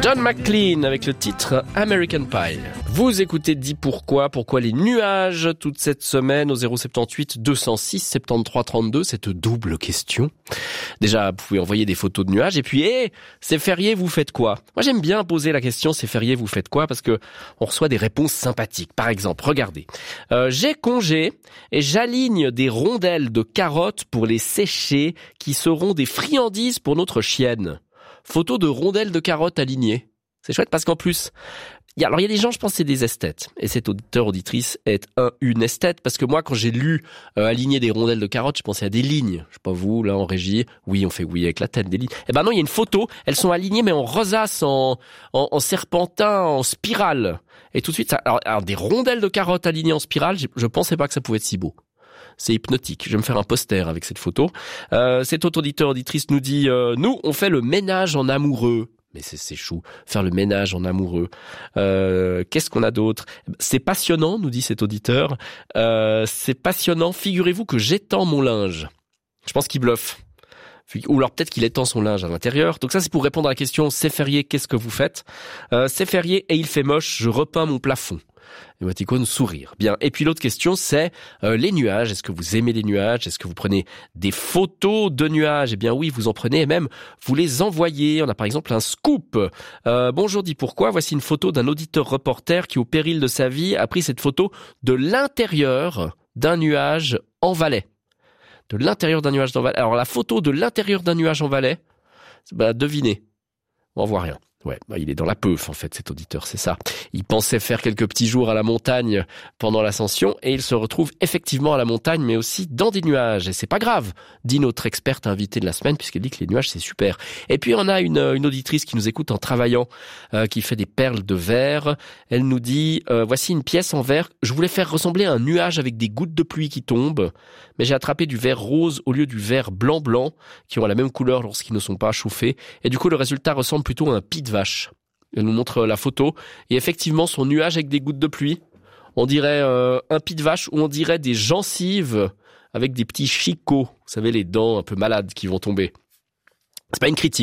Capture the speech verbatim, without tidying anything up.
John McLean avec le titre American Pie. Vous écoutez Dis pourquoi, pourquoi les nuages toute cette semaine au zéro soixante-dix-huit deux cent six soixante-treize trente-deux, cette double question. Déjà, vous pouvez envoyer des photos de nuages et puis, hé, hey, c'est férié, vous faites quoi? Moi, j'aime bien poser la question, c'est férié, vous faites quoi? Parce que on reçoit des réponses sympathiques. Par exemple, regardez, euh, j'ai congé et j'aligne des rondelles de carottes pour les sécher qui seront des friandises pour notre chienne. Photo de rondelles de carottes alignées. C'est chouette parce qu'en plus, il y a, alors il y a des gens, je pense, c'est des esthètes. Et cet auditeur, auditrice est un, une esthète parce que moi, quand j'ai lu euh, aligner des rondelles de carottes, je pensais à des lignes. Je sais pas vous, là, en régie. Oui, on fait oui avec la tête, des lignes. Eh ben non, il y a une photo. Elles sont alignées, mais en rosace, en, en, en serpentin, en spirale. Et tout de suite, ça, alors, alors des rondelles de carottes alignées en spirale, je pensais pas que ça pouvait être si beau. C'est hypnotique. Je vais me faire un poster avec cette photo. Euh, cet autre auditeur auditrice nous dit euh, nous on fait le ménage en amoureux. Mais c'est, c'est chou, faire le ménage en amoureux. Euh, qu'est-ce qu'on a d'autre? C'est passionnant, nous dit cet auditeur. Euh, c'est passionnant. Figurez-vous que j'étends mon linge. Je pense qu'il bluffe. Ou alors peut-être qu'il étend son linge à l'intérieur. Donc ça, c'est pour répondre à la question, c'est férié, qu'est-ce que vous faites? euh, C'est férié et il fait moche, je repeins mon plafond. Émoticône sourire. Bien. Et puis l'autre question, c'est euh, les nuages. Est-ce que vous aimez les nuages? Est-ce que vous prenez des photos de nuages? Eh bien oui, vous en prenez et même vous les envoyez. On a par exemple un scoop. Euh, bonjour, dis pourquoi. Voici une photo d'un auditeur reporter qui, au péril de sa vie, a pris cette photo de l'intérieur d'un nuage en Valais. De l'intérieur d'un nuage en Valais. Alors la photo de l'intérieur d'un nuage en Valais, bah devinez. On voit rien. Ouais, bah il est dans la peuf en fait cet auditeur, c'est ça. Il pensait faire quelques petits jours à la montagne pendant l'ascension et il se retrouve effectivement à la montagne mais aussi dans des nuages. Et c'est pas grave, dit notre experte invitée de la semaine puisqu'elle dit que les nuages c'est super. Et puis on a une, une auditrice qui nous écoute en travaillant, euh, qui fait des perles de verre. Elle nous dit, euh, voici une pièce en verre. Je voulais faire ressembler à un nuage avec des gouttes de pluie qui tombent, mais j'ai attrapé du verre rose au lieu du verre blanc-blanc qui ont la même couleur lorsqu'ils ne sont pas chauffés. Et du coup le résultat ressemble plutôt à un pis de vache. Elle nous montre la photo et effectivement son nuage avec des gouttes de pluie, on dirait euh, un pis de vache ou on dirait des gencives avec des petits chicots, vous savez les dents un peu malades qui vont tomber. C'est pas une critique.